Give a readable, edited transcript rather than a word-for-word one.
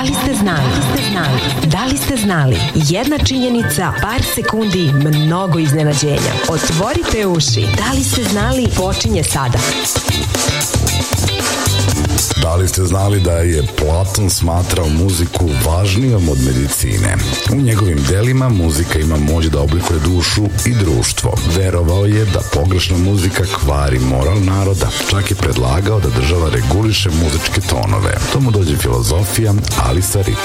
Da li ste znali? Da li ste znali? Jedna činjenica, par sekundi, mnogo iznenađenja. Otvorite uši. Da li ste znali? Počinje sada. Da li ste znali da je Platon smatrao muziku važnijom od medicine? U njegovim delima muzika ima moć da oblikuje dušu i društvo. Verovao je da pogrešna muzika kvari moral naroda. Čak je predlagao da država reguliše muzičke tonove. Tomu dođe filozofija Alisa Riča.